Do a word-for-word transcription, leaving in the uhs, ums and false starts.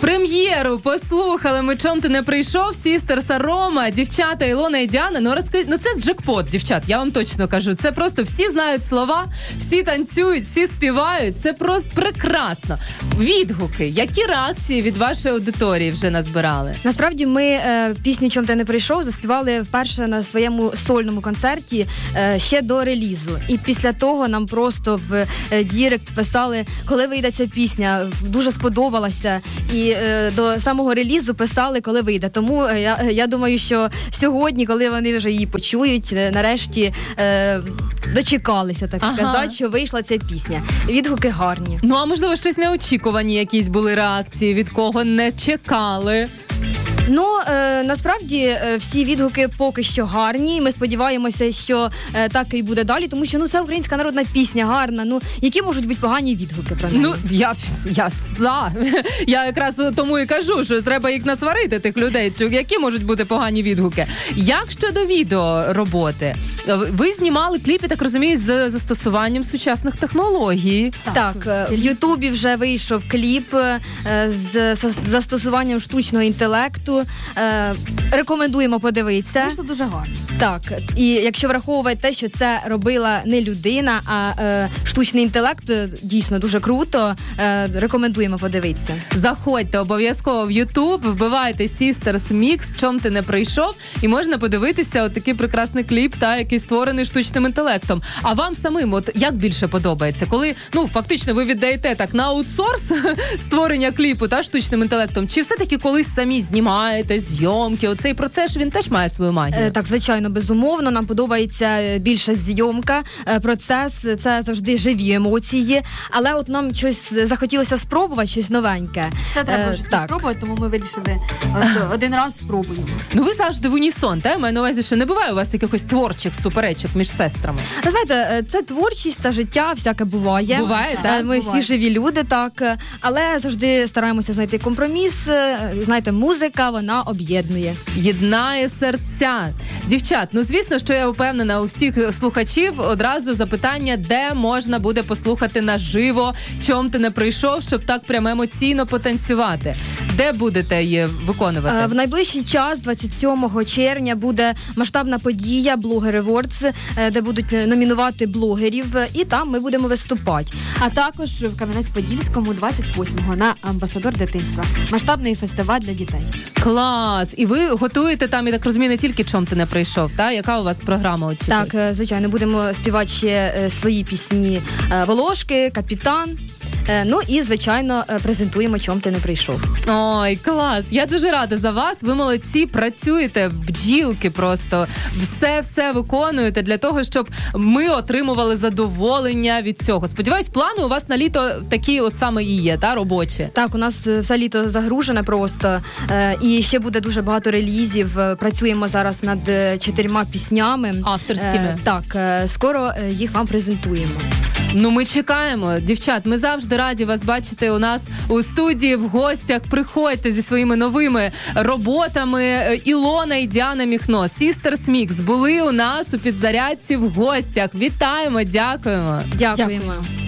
Прем'єру послухали ми, чом ти не прийшов, Сістерса Рома, дівчата Ілона і Діана. Ну, розкажіть, ну це джекпот, дівчат, я вам точно кажу. Це просто всі знають слова, всі танцюють, всі співають. Це просто прекрасно. Відгуки, які реакції від вашої аудиторії вже назбирали? Насправді ми е, пісню «Чом ти не прийшов» заспівали вперше на своєму сольному концерті е, ще до релізу. І після того нам просто в е, дірект писали, коли вийде ця пісня, дуже сподобалася. І е, до самого релізу писали, коли вийде. Тому е, я, я думаю, що сьогодні, коли вони вже її почують, е, нарешті е, дочекалися, так ага. сказати, що вийшла ця пісня. Відгуки гарні. Ну, а можливо, щось неочікувані якісь були реакції, від кого не чекали? Ну, е, насправді, е, всі відгуки поки що гарні. Ми сподіваємося, що е, так і буде далі, тому що, ну, це українська народна пісня, гарна. Ну, які можуть бути погані відгуки про неї? Ну, я, я за. Я якраз тому і кажу, що треба їх насварити, тих людей. Які можуть бути погані відгуки? Як щодо відеороботи? Ви знімали кліп, я так розумію, з застосуванням сучасних технологій. Так, так в Ютубі вже вийшов кліп е, з, з застосуванням штучного інтелекту. Е, рекомендуємо подивитися. Вийшло дуже гарно. Так, і якщо враховувати те, що це робила не людина, а е, штучний інтелект, дійсно дуже круто, е, рекомендуємо подивитися. Заходьте обов'язково в Ютуб, вбивайте Sisters Mix, чом ти не прийшов, і можна подивитися от такий прекрасний кліп, та, який створений штучним інтелектом. А вам самим, от як більше подобається? Коли, ну, фактично ви віддаєте так на аутсорс створення кліпу та штучним інтелектом, чи все-таки колись самі знімаєте, зйомки, оцей процес, він теж має свою магію? Е, так, звичайно, безумовно, нам подобається більше зйомка, процес, це завжди живі емоції, але от нам щось захотілося спробувати, щось новеньке. Все треба е, щось спробувати, тому ми вирішили один раз спробуємо. Ну ви завжди в унісон, та? Маю на увазі, що не буває у вас якихось творчих суперечок між сестрами? Ви знаєте, це творчість, це життя, всяке буває. Буває, так? Ми Буває. всі живі люди, так, але завжди стараємося знайти компроміс. Знаєте, музика, вона об'єднує. Єднає серця. Дівчат, ну звісно, що я впевнена у всіх слухачів одразу запитання, де можна буде послухати наживо, чом ти не прийшов, щоб так прямо емоційно потанцювати. Де будете її виконувати? В найближчий час, двадцять сьомого червня, буде масштабна подія Blogger Awards, де будуть номінувати блогерів, і там ми будемо виступати. А також в Кам'янець-Подільському двадцять восьмого на Амбасадор дитинства. Масштабний фестиваль для дітей. Клас! І ви готуєте там, я так розумію, не тільки чом ти не прийшов, та? Яка у вас програма очікується? Так, звичайно, будемо співати ще свої пісні «Волошки», «Капітан». Ну і, звичайно, презентуємо «Чом ти не прийшов». Ой, клас! Я дуже рада за вас. Ви молодці, працюєте, бджілки просто. Все-все виконуєте для того, щоб ми отримували задоволення від цього. Сподіваюсь, плани у вас на літо такі от саме і є, та, робочі? Так, у нас все літо загружене просто. І ще буде дуже багато релізів. Працюємо зараз над чотирма піснями. Авторськими? Так, скоро їх вам презентуємо. Ну, ми чекаємо. Дівчат, ми завжди раді вас бачити у нас у студії, в гостях. Приходьте зі своїми новими роботами. Ілона і Діана Міхно, Sisters Mix, були у нас у Підзарядці в гостях. Вітаємо, дякуємо. Дякуємо.